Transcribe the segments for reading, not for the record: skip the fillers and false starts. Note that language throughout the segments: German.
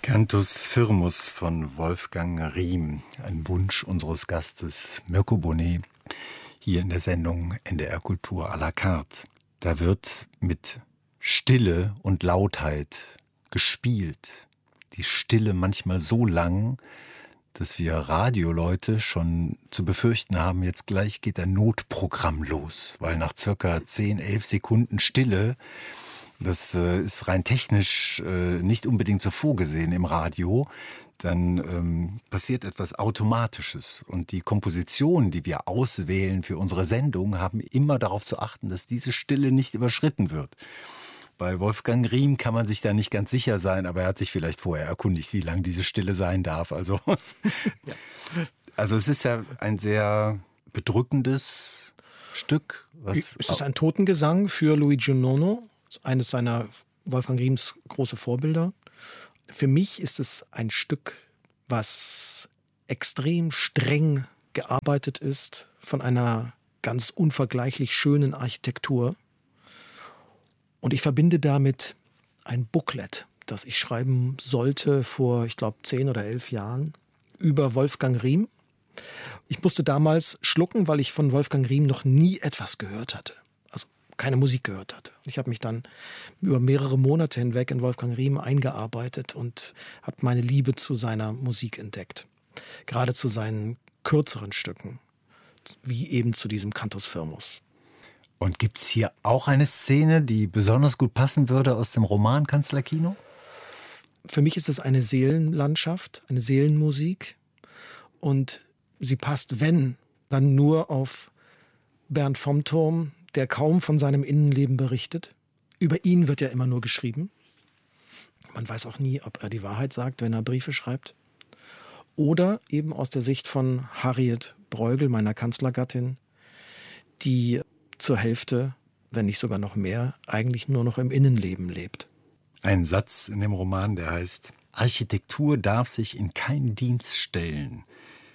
Cantus Firmus von Wolfgang Riem, ein Wunsch unseres Gastes Mirko Bonet, hier in der Sendung NDR Kultur à la carte. Da wird mit Stille und Lautheit gespielt. Die Stille manchmal so lang, dass wir Radioleute schon zu befürchten haben, jetzt gleich geht ein Notprogramm los, weil nach circa 10, 11 Sekunden Stille, das ist rein technisch nicht unbedingt so vorgesehen im Radio, dann passiert etwas Automatisches. Und die Kompositionen, die wir auswählen für unsere Sendung, haben immer darauf zu achten, dass diese Stille nicht überschritten wird. Bei Wolfgang Riem kann man sich da nicht ganz sicher sein, aber er hat sich vielleicht vorher erkundigt, wie lang diese Stille sein darf. Also, also es ist ja ein sehr bedrückendes Stück. Es ist ein Totengesang für Luigi Nono, eines seiner Wolfgang Riems große Vorbilder. Für mich ist es ein Stück, was extrem streng gearbeitet ist, von einer ganz unvergleichlich schönen Architektur. Und ich verbinde damit ein Booklet, das ich schreiben sollte vor, ich glaube, 10 oder 11 Jahren über Wolfgang Riem. Ich musste damals schlucken, weil ich von Wolfgang Riem noch nie etwas gehört hatte. Also keine Musik gehört hatte. Ich habe mich dann über mehrere Monate hinweg in Wolfgang Riem eingearbeitet und habe meine Liebe zu seiner Musik entdeckt. Gerade zu seinen kürzeren Stücken, wie eben zu diesem Cantus Firmus. Und gibt's hier auch eine Szene, die besonders gut passen würde aus dem Roman Kanzlerkino? Für mich ist es eine Seelenlandschaft, eine Seelenmusik. Und sie passt, wenn, dann nur auf Bernd vom Turm, der kaum von seinem Innenleben berichtet. Über ihn wird ja immer nur geschrieben. Man weiß auch nie, ob er die Wahrheit sagt, wenn er Briefe schreibt. Oder eben aus der Sicht von Harriet Bruegel, meiner Kanzlergattin, die zur Hälfte, wenn nicht sogar noch mehr, eigentlich nur noch im Innenleben lebt. Ein Satz in dem Roman, der heißt: Architektur darf sich in keinen Dienst stellen.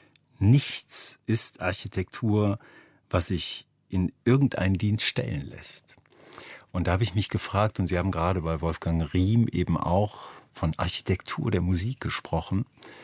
Nichts ist Architektur, was sich in irgendeinen Dienst stellen lässt. Und da habe ich mich gefragt, und Sie haben gerade bei Wolfgang Riem eben auch von Architektur der Musik gesprochen,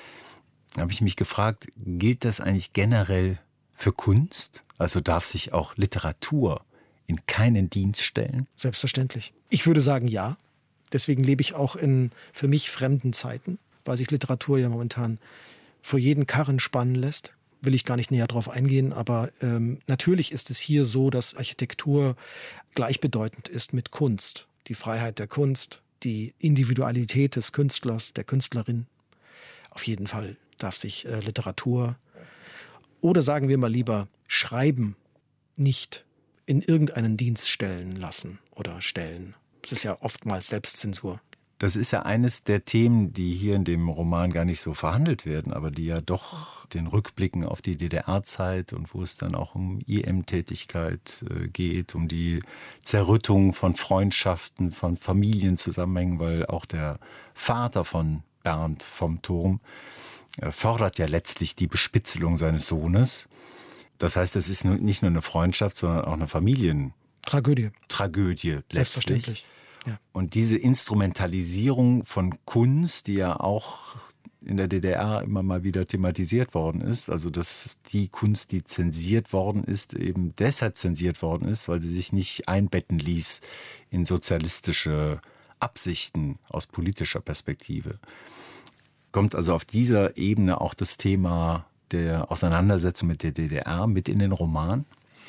da habe ich mich gefragt, gilt das eigentlich generell für Kunst? Also darf sich auch Literatur in keinen Dienst stellen? Selbstverständlich. Ich würde sagen, ja. Deswegen lebe ich auch in für mich fremden Zeiten, weil sich Literatur ja momentan vor jeden Karren spannen lässt. Will ich gar nicht näher drauf eingehen, aber natürlich ist es hier so, dass Architektur gleichbedeutend ist mit Kunst. Die Freiheit der Kunst, die Individualität des Künstlers, der Künstlerin. Auf jeden Fall darf sich Literatur oder sagen wir mal lieber Schreiben nicht in irgendeinen Dienst stellen lassen oder stellen. Das ist ja oftmals Selbstzensur. Das ist ja eines der Themen, die hier in dem Roman gar nicht so verhandelt werden, aber die ja doch den Rückblicken auf die DDR-Zeit und wo es dann auch um IM-Tätigkeit geht, um die Zerrüttung von Freundschaften, von Familienzusammenhängen, weil auch der Vater von Bernd vom Turm fordert ja letztlich die Bespitzelung seines Sohnes. Das heißt, es ist nicht nur eine Freundschaft, sondern auch eine Familientragödie letztlich. Selbstverständlich. Ja. Und diese Instrumentalisierung von Kunst, die ja auch in der DDR immer mal wieder thematisiert worden ist, also dass die Kunst, die zensiert worden ist, eben deshalb zensiert worden ist, weil sie sich nicht einbetten ließ in sozialistische Absichten aus politischer Perspektive. Kommt also auf dieser Ebene auch das Thema der Auseinandersetzung mit der DDR mit in den Roman?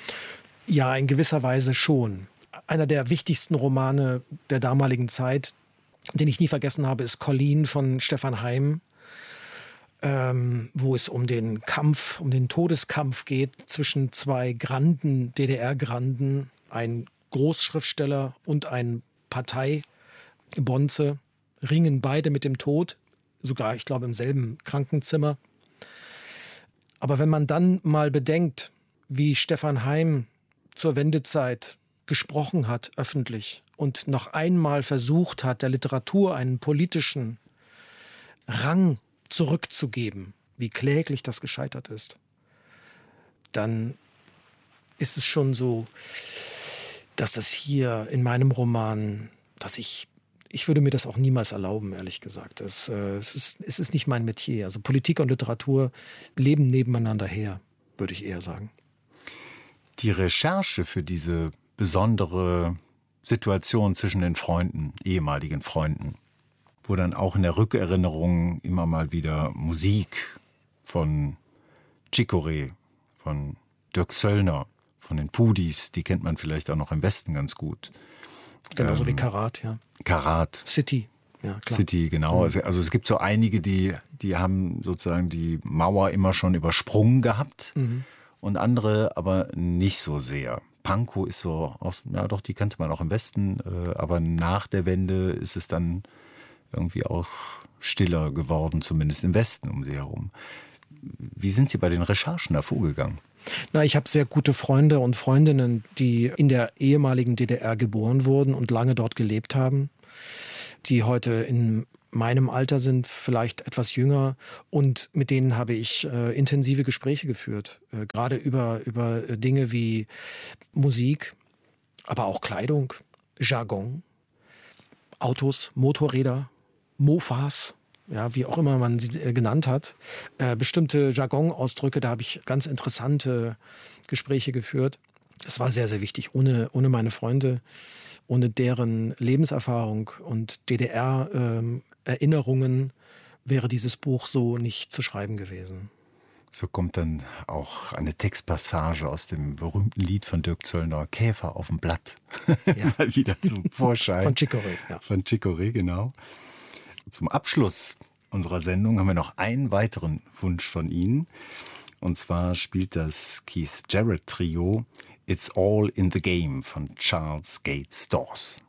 Ja, in gewisser Weise schon. Einer der wichtigsten Romane der damaligen Zeit, den ich nie vergessen habe, ist Colleen von Stefan Heym, wo es um den Kampf, um den Todeskampf geht zwischen zwei Granden, DDR-Granden, ein Großschriftsteller und ein Parteibonze, ringen beide mit dem Tod, sogar, ich glaube, im selben Krankenzimmer. Aber wenn man dann mal bedenkt, wie Stefan Heym zur Wendezeit gesprochen hat, öffentlich, und noch einmal versucht hat, der Literatur einen politischen Rang zurückzugeben, wie kläglich das gescheitert ist, dann ist es schon so, dass das hier in meinem Roman, dass ich Ich würde mir das auch niemals erlauben, ehrlich gesagt. Es ist nicht mein Metier. Also Politik und Literatur leben nebeneinander her, würde ich eher sagen. Die Recherche für diese besondere Situation zwischen den Freunden, ehemaligen Freunden, wo dann auch in der Rückerinnerung immer mal wieder Musik von Chicorée, von Dirk Zöllner, von den Pudis, die kennt man vielleicht auch noch im Westen ganz gut. Genauso wie Karat, ja. Karat. City, ja klar. City, genau. Also es gibt so einige, die haben sozusagen die Mauer immer schon übersprungen gehabt und andere aber nicht so sehr. Pankow ist so, ja doch, die kannte man auch im Westen, aber nach der Wende ist es dann irgendwie auch stiller geworden, zumindest im Westen um sie herum. Wie sind Sie bei den Recherchen da vorgegangen? Na, ich habe sehr gute Freunde und Freundinnen, die in der ehemaligen DDR geboren wurden und lange dort gelebt haben, die heute in meinem Alter sind, vielleicht etwas jünger, und mit denen habe ich intensive Gespräche geführt, gerade über Dinge wie Musik, aber auch Kleidung, Jargon, Autos, Motorräder, Mofas, ja, wie auch immer man sie genannt hat, bestimmte Jargon-Ausdrücke, da habe ich ganz interessante Gespräche geführt. Das war sehr, sehr wichtig. Ohne meine Freunde, ohne deren Lebenserfahrung und DDR-Erinnerungen wäre dieses Buch so nicht zu schreiben gewesen. So kommt dann auch eine Textpassage aus dem berühmten Lied von Dirk Zöllner, Käfer auf dem Blatt, Ja. mal wieder zum Vorschein. Von Chicorée, ja. Von Chicorée, genau. Zum Abschluss unserer Sendung haben wir noch einen weiteren Wunsch von Ihnen. Und zwar spielt das Keith Jarrett Trio It's All in the Game von Charles Gates Dawes.